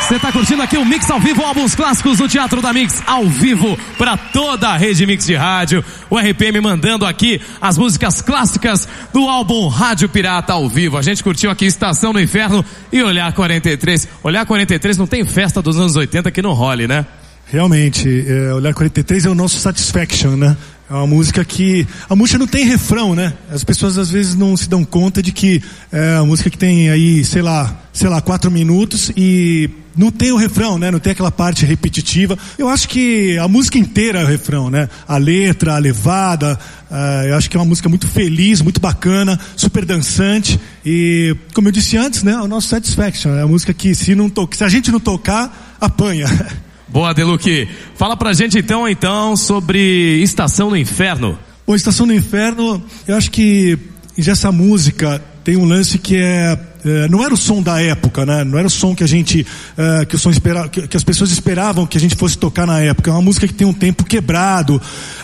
Você tá curtindo aqui o Mix ao Vivo, álbuns clássicos do Teatro da Mix, ao vivo para toda a rede Mix de rádio. O RPM mandando aqui as músicas clássicas do álbum Rádio Pirata ao vivo. A gente curtiu aqui Estação no Inferno e Olhar 43. Olhar 43 não tem festa dos anos 80 que não role, né? Realmente, Olhar 43 é o nosso Satisfaction, né? É uma música que... A música não tem refrão, né? As pessoas às vezes não se dão conta de que é uma música que tem aí, sei lá, 4 minutos e não tem o refrão, né? Não tem aquela parte repetitiva. Eu acho que a música inteira é o refrão, né? A letra, a levada, eu acho que é uma música muito feliz, muito bacana, super dançante e, como eu disse antes, né? O nosso Satisfaction é a música que se a gente não tocar, apanha. Boa, Deluque. Fala pra gente então sobre Estação no Inferno. Bom, Estação no Inferno, eu acho que essa música tem um lance que não era o som da época, né? Não era o som que a gente, que as pessoas esperavam que a gente fosse tocar na época. É uma música que tem um tempo quebrado,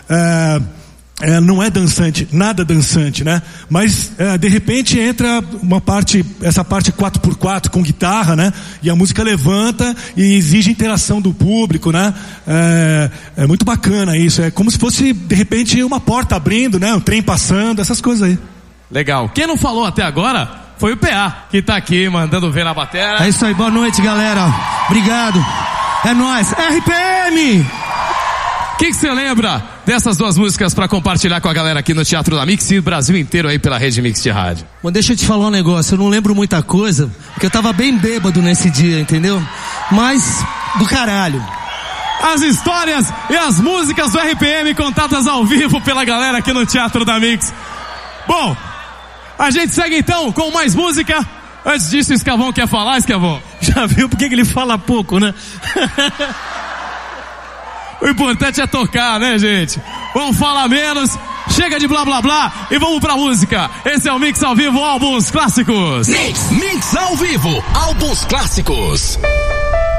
não é dançante, nada dançante, né? Mas de repente entra essa parte 4x4 com guitarra, né? E a música levanta e exige interação do público, né? É muito bacana isso, é como se fosse de repente uma porta abrindo, né? Um trem passando, essas coisas aí. Legal. Quem não falou até agora foi o PA, que tá aqui mandando ver na bateria. É isso aí, boa noite, galera. Obrigado. É nóis. RPM! O que você lembra dessas duas músicas pra compartilhar com a galera aqui no Teatro da Mix e o Brasil inteiro aí pela rede Mix de rádio? Bom, deixa eu te falar um negócio, eu não lembro muita coisa, porque eu tava bem bêbado nesse dia, entendeu? Mas, do caralho. As histórias e as músicas do RPM contadas ao vivo pela galera aqui no Teatro da Mix. Bom, a gente segue então com mais música. Antes disso, o Escavão quer falar, Escavão? Já viu por que ele fala pouco, né? O importante é tocar, né, gente? Vamos falar menos, chega de blá blá blá e vamos pra música. Esse é o Mix ao Vivo, álbuns clássicos. Mix ao Vivo, álbuns clássicos.